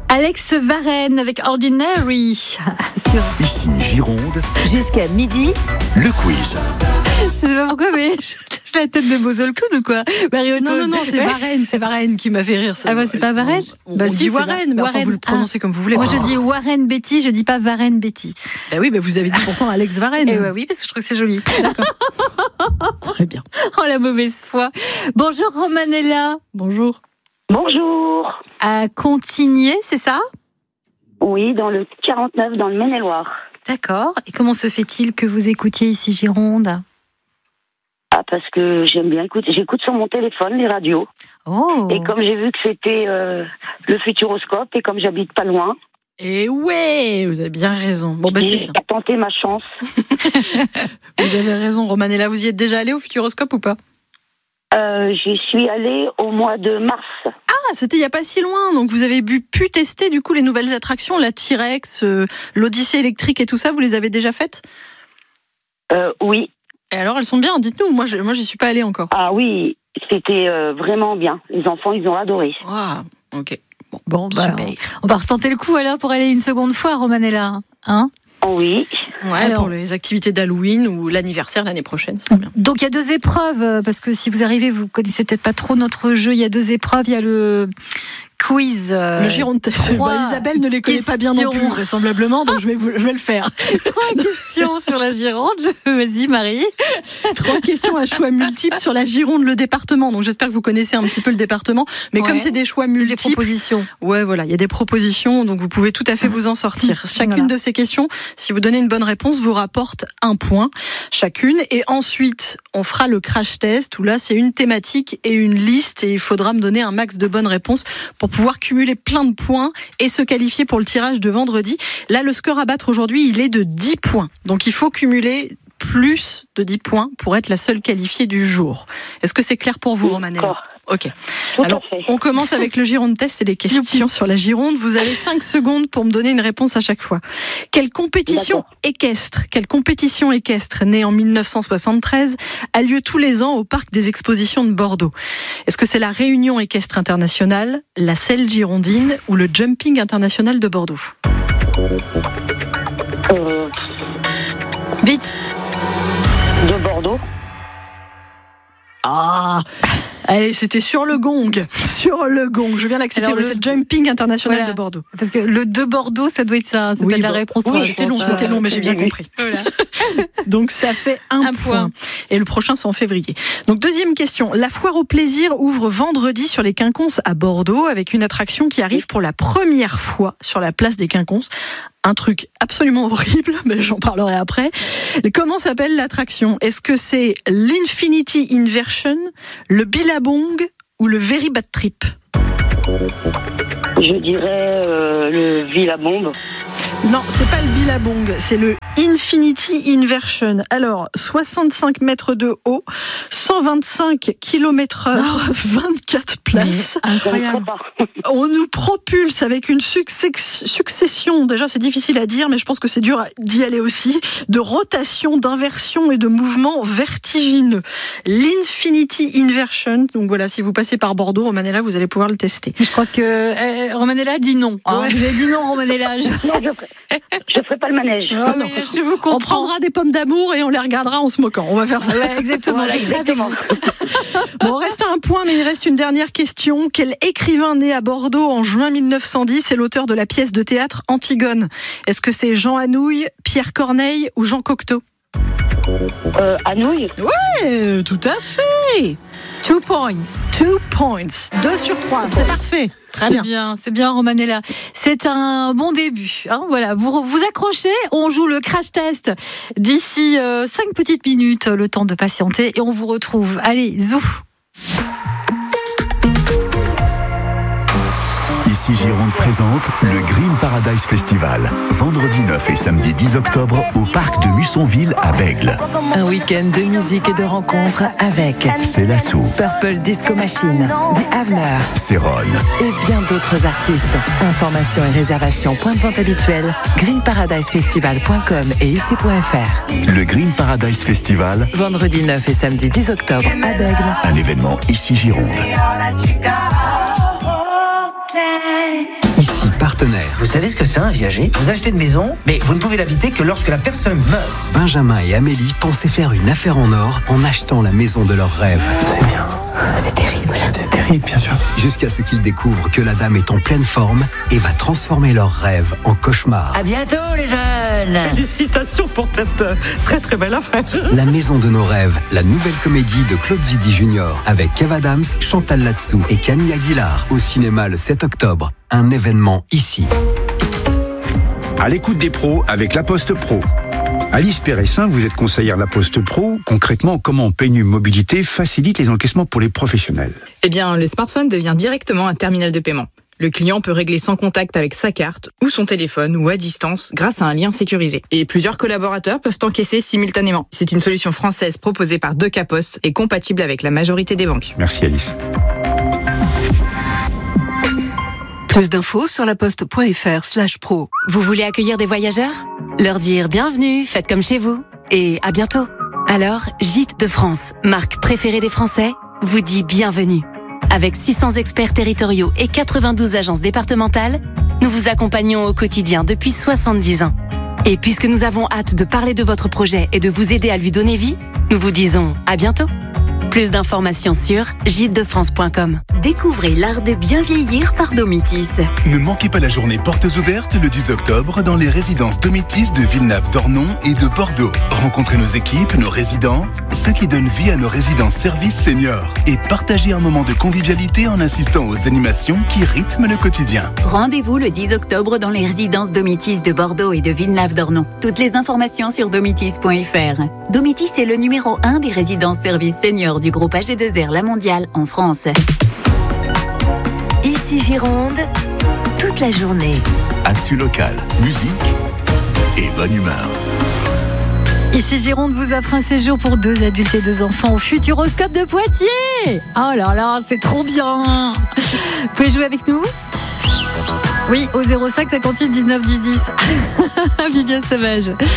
Alex Varenne avec Ordinary. Ici Gironde. Jusqu'à midi. Le quiz. Je sais pas pourquoi, mais j'ai la tête de Bozo le clown ou quoi, Marie-Auto? Non, c'est Varenne qui m'a fait rire. Ah ouais, c'est pas Varenne? On dit Warren, mais enfin, vous le prononcez comme vous voulez. Moi je dis Warren Betty, je dis pas Varenne Betty. Bah oui, mais vous avez dit pourtant Alex Varenne. Et oui, parce que je trouve que c'est joli. D'accord. Très bien. Oh la mauvaise foi. Bonjour Romanella. Bonjour. Bonjour. À Contigné, c'est ça? Oui, dans le 49, dans le Maine-et-Loire. D'accord. Et comment se fait-il que vous écoutiez ici Gironde? Ah, parce que j'aime bien écouter. J'écoute sur mon téléphone les radios. Oh. Et comme j'ai vu que c'était le Futuroscope, et comme j'habite pas loin. Et ouais, vous avez bien raison. Bon, bah c'est bien. J'ai tenté ma chance. Vous avez raison, Romanella. Vous y êtes déjà allée au Futuroscope ou pas? J'y suis allée au mois de mars. Ah, c'était il n'y a pas si loin. Donc vous avez pu tester du coup les nouvelles attractions, la T-Rex, l'Odyssée électrique et tout ça. Vous les avez déjà faites? Oui. Et alors, elles sont bien, dites-nous. Moi, j'y suis pas allée encore. Ah oui, c'était vraiment bien. Les enfants, ils ont adoré. Ah, ok. Bon, bah, super. on va retenter le coup alors pour aller une seconde fois, Romanella. Hein? Oui. Ouais, Alors, pour les activités d'Halloween ou l'anniversaire l'année prochaine, c'est bien. Donc il y a 2 épreuves, parce que si vous arrivez, vous connaissez peut-être pas trop notre jeu. Il y a 2 épreuves. Il y a le quiz. Le Gironde test. Isabelle ne les connaît pas bien non plus, vraisemblablement, donc je vais le faire. 3 questions sur la Gironde. Vas-y, Marie. 3 questions à choix multiples sur la Gironde, le département. Donc j'espère que vous connaissez un petit peu le département. Mais comme c'est des choix multiples. Des propositions. Ouais, voilà, il y a des propositions, donc vous pouvez tout à fait vous en sortir. Chacune de ces questions, si vous donnez une bonne réponse, vous rapporte 1 point chacune. Et ensuite, on fera le crash test où là, c'est une thématique et une liste et il faudra me donner un max de bonnes réponses pour pouvoir cumuler plein de points et se qualifier pour le tirage de vendredi. Là, le score à battre aujourd'hui, il est de 10 points. Donc, il faut cumuler plus de 10 points pour être la seule qualifiée du jour. Est-ce que c'est clair pour vous, Romanella? Ok. Alors, on commence avec le Gironde test et les questions sur la Gironde. Vous avez 5 secondes pour me donner une réponse à chaque fois. Quelle compétition équestre née en 1973 a lieu tous les ans au Parc des Expositions de Bordeaux? Est-ce que c'est la Réunion équestre internationale, la Selle girondine ou le Jumping international de Bordeaux? Vite. De Bordeaux. Ah, allez, c'était sur le gong. Sur le gong. Je viens d'accepter. C'est le Jumping international de Bordeaux. Parce que le de Bordeaux, ça doit être ça. C'est la réponse. Oui, c'était long, mais j'ai bien compris. Voilà. Donc ça fait un point. Et le prochain, c'est en février. Donc deuxième question. La foire au plaisir ouvre vendredi sur les Quinconces à Bordeaux avec une attraction qui arrive pour la première fois sur la place des Quinconces. Un truc absolument horrible, mais j'en parlerai après. Comment s'appelle l'attraction? Est-ce que c'est l'Infinity Inversion, le Billabong ou le Very Bad Trip? Je dirais le Villabombe. Non, c'est pas le Billabong, c'est le Infinity Inversion. Alors, 65 mètres de haut, 125 km/h, 24 places. Incroyable. On nous propulse avec une succession, déjà c'est difficile à dire, mais je pense que c'est dur d'y aller aussi, de rotation, d'inversion et de mouvements vertigineux. L'Infinity Inversion, donc voilà, si vous passez par Bordeaux, Romanella, vous allez pouvoir le tester. Je crois que Romanella dit non. Vous avez dit non, Romanella. Non, je ferai pas le manège. Oh, non. Je vous comprends. On prendra des pommes d'amour et on les regardera en se moquant. On va faire ça. Ouais, exactement. Voilà, exactement. Bon, on reste à un point, mais il reste une dernière question. Quel écrivain né à Bordeaux en juin 1910 est l'auteur de la pièce de théâtre Antigone? Est-ce que c'est Jean Anouilh, Pierre Corneille ou Jean Cocteau? Anouilh. Ouais, tout à fait. 2 points. 2 points. 2 sur 3. C'est parfait. Très bien. C'est bien, Romanella. C'est un bon début. Hein, voilà, vous accrochez. On joue le crash test d'ici 5 petites minutes, le temps de patienter, et on vous retrouve. Allez, zou. Ici Gironde présente le Green Paradise Festival. Vendredi 9 et samedi 10 octobre au parc de Mussonville à Bègles. Un week-end de musique et de rencontres avec C'est l'assaut. Purple Disco Machine, The Avener Céron. et bien d'autres artistes. Informations et réservations, point de vente habituel, greenparadisefestival.com et ici.fr. Le Green Paradise Festival, Vendredi 9 et samedi 10 octobre à Bègles. un événement ici Gironde. Ici, partenaire. Vous savez ce que c'est un viager? Vous achetez une maison, mais vous ne pouvez l'habiter que lorsque la personne meurt. Benjamin et Amélie pensaient faire une affaire en or en achetant la maison de leurs rêves. C'est bien. C'est terrible. C'est terrible, bien sûr. Jusqu'à ce qu'ils découvrent que la dame est en pleine forme et va transformer leurs rêves en cauchemars. À bientôt les jeunes. Félicitations pour cette très très belle affaire. La maison de nos rêves, la nouvelle comédie de Claude Zidi Jr. avec Kev Adams, Chantal Latsou et Camille Aguilar au cinéma le 7 octobre. Un événement ici. À l'écoute des pros avec La Poste Pro. Alice Péressin, vous êtes conseillère La Poste Pro. Concrètement, comment PNU Mobilité facilite les encaissements pour les professionnels? Eh bien, le smartphone devient directement un terminal de paiement. Le client peut régler sans contact avec sa carte ou son téléphone ou à distance grâce à un lien sécurisé. Et plusieurs collaborateurs peuvent encaisser simultanément. C'est une solution française proposée par Deca Post et compatible avec la majorité des banques. Merci Alice. Plus d'infos sur laposte.fr/pro. Vous voulez accueillir des voyageurs? Leur dire bienvenue, faites comme chez vous et à bientôt. Alors, Gîtes de France, marque préférée des Français, vous dit bienvenue. Avec 600 experts territoriaux et 92 agences départementales, nous vous accompagnons au quotidien depuis 70 ans. Et puisque nous avons hâte de parler de votre projet et de vous aider à lui donner vie, nous vous disons à bientôt. Plus d'informations sur gîtesdefrance.com. Découvrez l'art de bien vieillir par Domitis. Ne manquez pas la journée portes ouvertes le 10 octobre dans les résidences Domitis de Villeneuve-d'Ornon et de Bordeaux. Rencontrez nos équipes, nos résidents, ceux qui donnent vie à nos résidences services seniors et partagez un moment de convivialité en assistant aux animations qui rythment le quotidien. Rendez-vous le 10 octobre dans les résidences Domitis de Bordeaux et de Villeneuve-d'Ornon. Toutes les informations sur domitis.fr. Domitis est le numéro 1 des résidences services seniors du groupe AG2R La Mondiale en France. Ici Gironde, toute la journée. Actu local, musique et bonne humeur. Ici Gironde vous offre un séjour pour 2 adultes et 2 enfants au Futuroscope de Poitiers. Oh là là, c'est trop bien. Vous pouvez jouer avec nous? Oui, au 05 56 19 10 10. Viviane Sauvage.